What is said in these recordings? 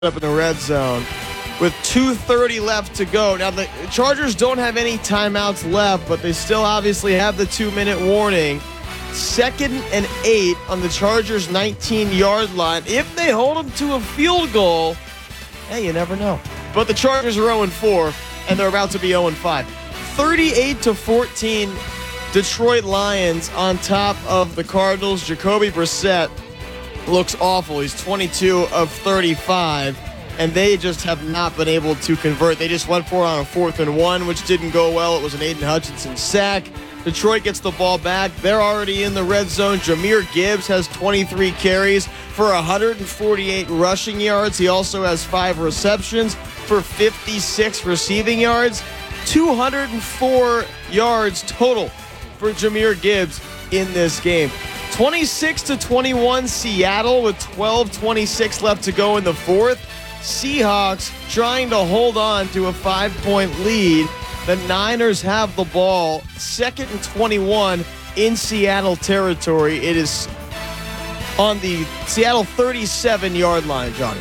up in the red zone with 2:30 left to go. Now, the Chargers don't have any timeouts left, but they still obviously have the 2-minute warning. 2nd and 8 on the Chargers' 19-yard line. If they hold them to a field goal, hey, you never know. But the Chargers are 0-4, and they're about to be 0-5. 38-14, Detroit Lions on top of the Cardinals. Jacoby Brissett looks awful. He's 22 of 35, and they just have not been able to convert. They just went for it on a 4th and 1, which didn't go well. It was an Aiden Hutchinson sack. Detroit gets the ball back. They're already in the red zone. Jahmyr Gibbs has 23 carries for 148 rushing yards. He also has 5 receptions for 56 receiving yards. 204 yards total for Jahmyr Gibbs in this game. 26-21 Seattle with 12:26 left to go in the fourth. Seahawks trying to hold on to a 5-point lead. The Niners have the ball. 2nd and 21 in Seattle territory. It is on the Seattle 37-yard line, Johnny.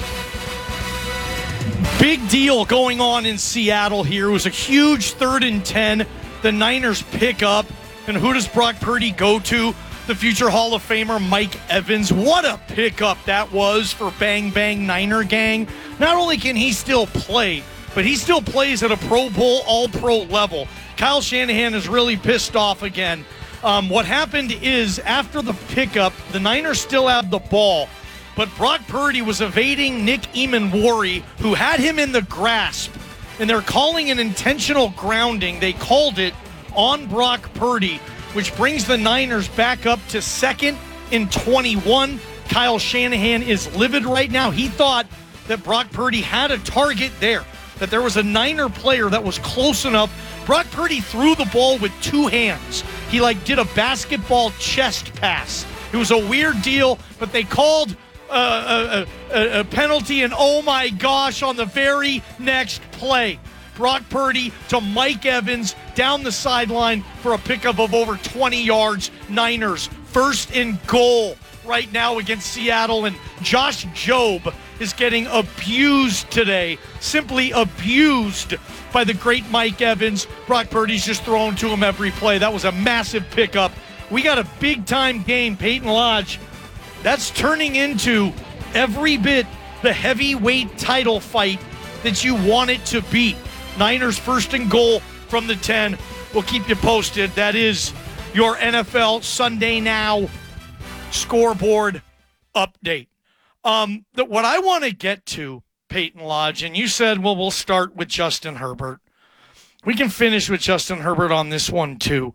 Big deal going on in Seattle here. It was a huge 3rd and 10. The Niners pick up. And who does Brock Purdy go to? The future Hall of Famer Mike Evans. What a pickup that was for Bang Bang Niner Gang. Not only can he still play, but he still plays at a Pro Bowl, All-Pro level. Kyle Shanahan is really pissed off again. What happened is after the pickup, the Niners still have the ball, but Brock Purdy was evading Nick Eamon-Wari, who had him in the grasp, and they're calling an intentional grounding. They called it on Brock Purdy, which brings the Niners back up to 2nd and 21. Kyle Shanahan is livid right now. He thought that Brock Purdy had a target there, that there was a Niner player that was close enough. Brock Purdy threw the ball with 2 hands. He did a basketball chest pass. It was a weird deal, but they called a penalty, and oh my gosh, on the very next play, Brock Purdy to Mike Evans down the sideline for a pickup of over 20 yards. Niners 1st and goal right now against Seattle, and Josh Jobe is getting abused today, simply abused by the great Mike Evans. Brock Purdy's just throwing to him every play. That was a massive pickup. We got a big-time game, Peyton Lodge. That's turning into every bit the heavyweight title fight that you want it to be. Niners 1st and goal from the 10. We'll keep you posted. That is your NFL Sunday Now scoreboard update. What I want to get to, Peyton Lodge, and you said, well, we'll start with Justin Herbert. We can finish with Justin Herbert on this one, too.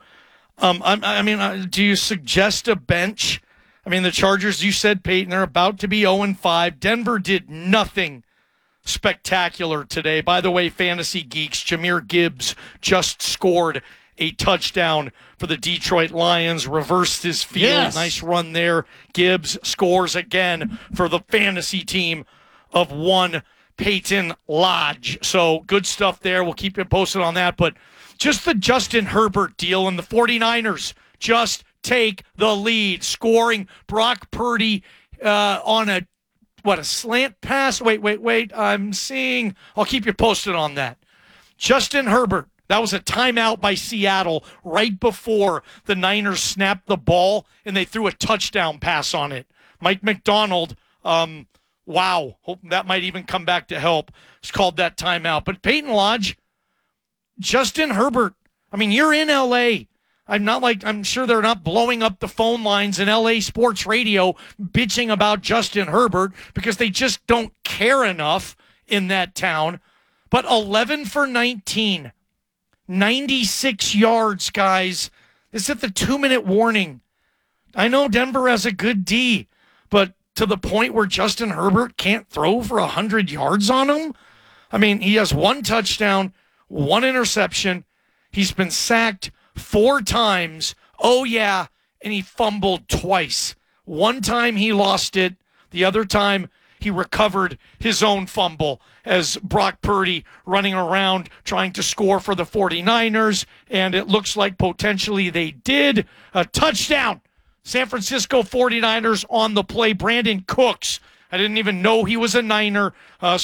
Do you suggest a bench? I mean, the Chargers, you said, Peyton, they're about to be 0-5. Denver did nothing spectacular today. By the way, Fantasy Geeks, Jahmyr Gibbs just scored a touchdown for the Detroit Lions, reversed his field. Yes. Nice run there. Gibbs scores again for the fantasy team of one Peyton Lodge. So good stuff there. We'll keep you posted on that. But just the Justin Herbert deal, and the 49ers just take the lead, scoring Brock Purdy on a slant pass? Wait. I'll keep you posted on that. Justin Herbert, that was a timeout by Seattle right before the Niners snapped the ball, and they threw a touchdown pass on it. Mike McDonald, wow, hope that might even come back to help. It's called that timeout. But Peyton Lodge, Justin Herbert, I mean, you're in L.A., I'm sure they're not blowing up the phone lines in LA sports radio bitching about Justin Herbert because they just don't care enough in that town. But 11 for 19, 96 yards, guys. This is the 2-minute warning. I know Denver has a good D, but to the point where Justin Herbert can't throw for 100 yards on him? I mean, he has 1 touchdown, 1 interception. He's been sacked 4 times. Oh, yeah, and he fumbled twice. One time he lost it. The other time he recovered his own fumble as Brock Purdy running around trying to score for the 49ers, and it looks like potentially they did. A touchdown. San Francisco 49ers on the play. Brandon Cooks I didn't even know he was a Niner.